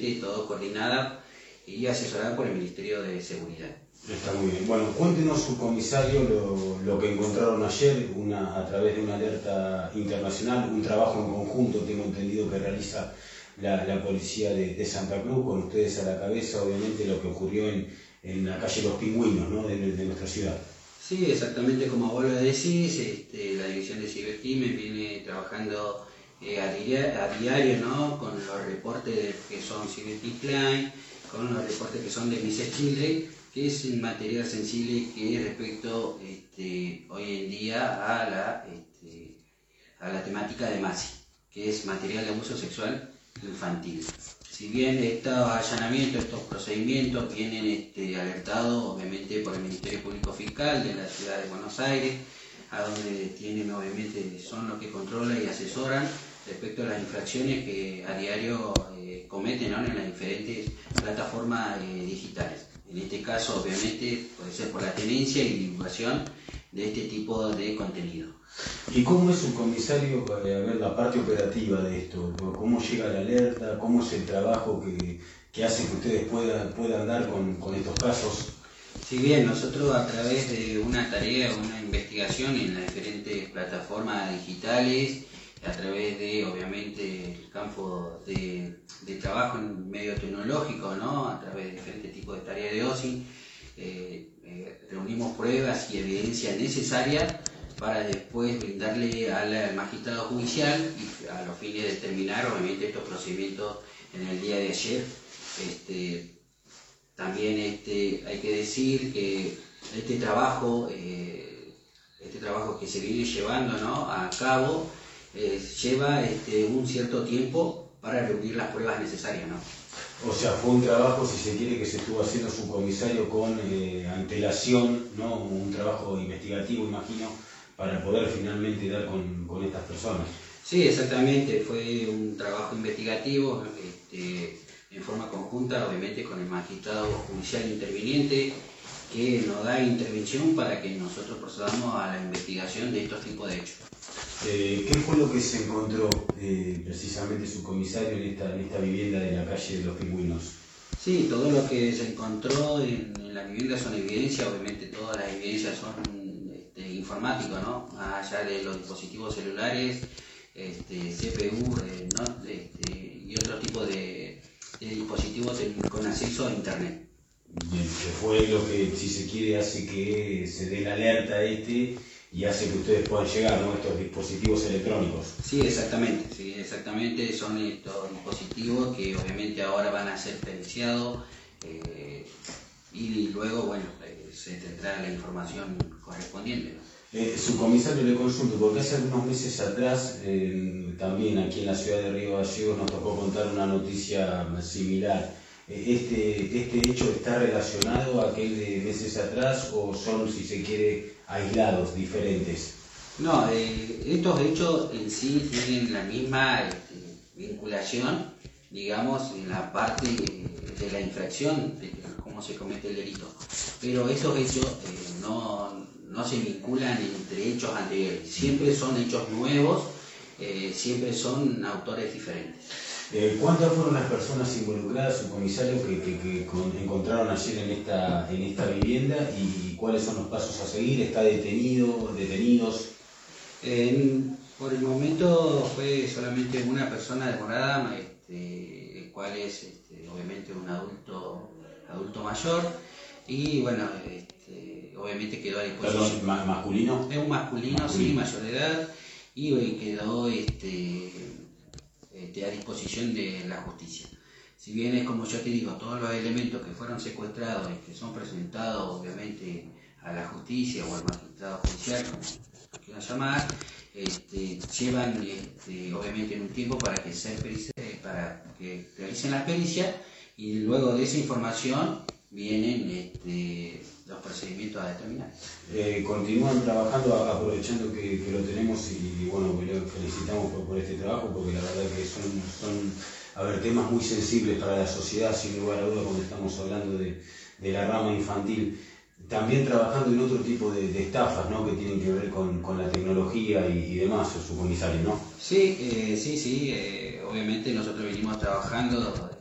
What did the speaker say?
obviamente todo coordinada y asesorada por el Ministerio de Seguridad. Está muy bien. Bueno, cuéntenos, subcomisario, lo que encontraron ayer, a través de una alerta internacional, un trabajo en conjunto, tengo entendido que realiza la policía de Santa Cruz, con ustedes a la cabeza, obviamente, lo que ocurrió en la calle Los Pingüinos, ¿no?, de nuestra ciudad. Sí, exactamente como vos lo decís, la División de Cibercrimen viene trabajando a diario, ¿no?, con los reportes que son Cybercrime, con los reportes que son de Mrs. Children, que es un material sensible que respecto hoy en día a la temática de MASI, que es material de abuso sexual infantil. Si bien estos allanamientos, estos procedimientos vienen alertados obviamente por el Ministerio Público Fiscal de la Ciudad de Buenos Aires, a donde tienen obviamente son los que controlan y asesoran respecto a las infracciones que a diario cometen, ¿no?, en las diferentes plataformas digitales. En este caso, obviamente, puede ser por la tenencia y divulgación de este tipo de contenido. ¿Y cómo es, subcomisario, la parte operativa de esto? ¿Cómo llega la alerta? ¿Cómo es el trabajo que hace que ustedes puedan dar con estos casos? Si bien nosotros a través de una tarea, una investigación en las diferentes plataformas digitales, a través de, obviamente, el campo de trabajo en medio tecnológico, ¿no?, a través de diferentes tipos de tareas de OSI, reunimos pruebas y evidencia necesaria para después brindarle al magistrado judicial y a los fines de determinar, obviamente, estos procedimientos en el día de ayer. También hay que decir que este trabajo que se viene llevando, ¿no?, a cabo, lleva un cierto tiempo para reunir las pruebas necesarias, ¿no? O sea, fue un trabajo, si se quiere, que se estuvo haciendo, subcomisario, con antelación, ¿no?, un trabajo investigativo, imagino, para poder finalmente dar con estas personas. Sí, exactamente, fue un trabajo investigativo en forma conjunta, obviamente, con el magistrado judicial interviniente, que nos da intervención para que nosotros procedamos a la investigación de estos tipos de hechos. ¿Qué fue lo que se encontró precisamente, subcomisario, en esta vivienda de la calle de Los Pingüinos? Sí, todo lo que se encontró en la vivienda son evidencias, obviamente todas las evidencias son informáticas, ¿no?, más allá de los dispositivos celulares, CPU, y otro tipo de dispositivos con acceso a internet. Bien, que fue lo que, si se quiere, hace que se dé la alerta y hace que ustedes puedan llegar, ¿no?, a estos dispositivos electrónicos. Sí, exactamente, son estos dispositivos que obviamente ahora van a ser periciados y luego, bueno, se tendrá la información correspondiente, ¿no? Subcomisario, le consulto, porque hace algunos meses atrás, también aquí en la ciudad de Río Gallegos, nos tocó contar una noticia similar. ¿Este hecho está relacionado a aquel de meses atrás o son, si se quiere, aislados, diferentes? No, estos hechos en sí tienen la misma vinculación, digamos, en la parte de la infracción, de cómo se comete el delito. Pero estos hechos no se vinculan entre hechos anteriores, siempre son hechos nuevos, siempre son autores diferentes. ¿Cuántas fueron las personas involucradas, subcomisario, que encontraron ayer en esta vivienda y cuáles son los pasos a seguir? ¿Está detenidos? Por el momento fue solamente una persona demorada, el cual es obviamente un adulto mayor y bueno, obviamente quedó a disposición. ¿Perdón, masculino? Es un masculino, sí, mayor de edad, y quedó a disposición de la justicia. Si bien es como yo te digo, todos los elementos que fueron secuestrados y que son presentados obviamente a la justicia o al magistrado judicial, como quieran llamar, llevan obviamente en un tiempo para que realicen la pericia y luego de esa información vienen los procedimientos a determinar. Continúan trabajando, aprovechando que lo tenemos y bueno, le felicitamos por este trabajo, porque la verdad que son temas muy sensibles para la sociedad, sin lugar a dudas, cuando estamos hablando de la rama infantil. También trabajando en otro tipo de estafas, ¿no?, que tienen que ver con la tecnología y demás, subcomisario, ¿no? Sí, obviamente nosotros venimos trabajando